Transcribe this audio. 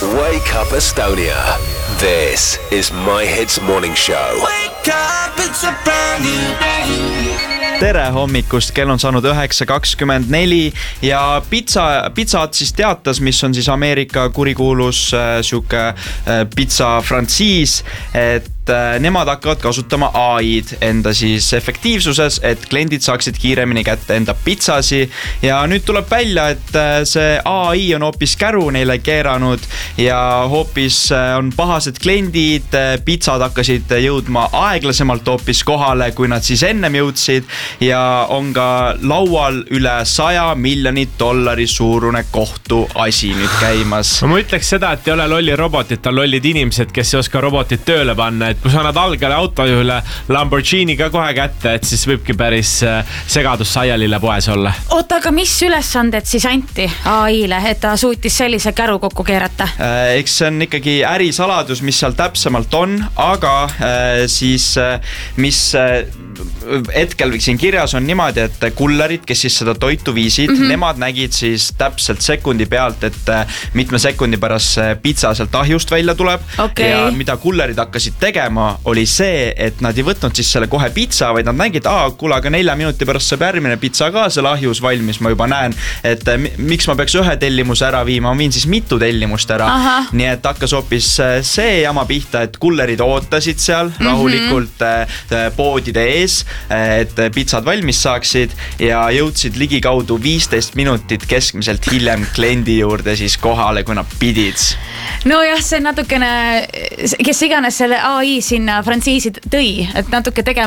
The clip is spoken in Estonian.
Wake up Estonia. This is My Hits Morning Show. Wake up, it's a brand new day. Tere hommikust, kell on saanud 9:24 ja Pizza Hut siis teatas, mis on siis Ameerika kurikuulus siuke pizza frantsiis, et nemad hakkavad kasutama AI-d enda siis efektiivsuses, et kliendid saaksid kiiremini kätte enda pizzasi ja nüüd tuleb välja, et see AI on hoopis käru neile keeranud ja hoopis on pahased kliendid, pizzad hakkasid jõudma aeglasemalt hoopis kohale, kui nad siis ennem jõudsid ja on ka laual üle $100 miljonit suurune kohtuasi nüüd käimas. Ma ütleks seda, et ei ole lolli robotit, on lollid inimesed, kes ei oska robotit tööle panna, et kui sa annad algale autojuhile Lamborghini ka kohe kätte, et siis võibki päris segadus Saialile poes olla. Oota, aga mis ülesanded siis anti AI-le, et ta suutis sellise käru kokku keerata? Eks see on ikkagi ärisaladus, mis seal täpsemalt on, aga siis mis hetkel siin kirjas on niimoodi, et kullerid, kes siis seda toitu viisid, nemad nägid siis täpselt sekundi pealt, et mitme sekundi pärast pizza sealt ahjust välja tuleb. Ja mida kullerid hakkasid tegema, oli see, et nad ei võtnud siis selle kohe pizza, vaid nad nägid, kuule, aga 4 minuti pärast saab järgmine pizza ka selle ahjus valmis, ma juba näen, et miks ma peaks ühe tellimuse ära viima, ma viin siis mitu tellimust ära. Nii et hakkas hoopis see jama pihta, et kullerid ootasid seal rahulikult poodide ees, et pizzad valmis saaksid ja jõudsid ligikaudu 15 minutit keskmiselt hiljem kliendi juurde siis kohale, kui nad pidid. No jah, see natukene, kes iganes selle AI sinna frantsiisi tõi, et natuke tegema